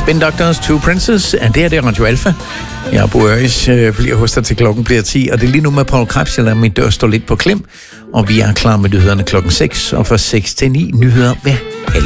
Spin Doctors, Two Princes. Det er Radio Alfa. Jeg Bo Øris bliver hos dig til klokken bliver 10, og det er lige nu med Paul Krebs. Jeg lader min dør stå lidt på klem, og vi er klar med nyhederne klokken 6, og fra 6 til 9 nyheder hver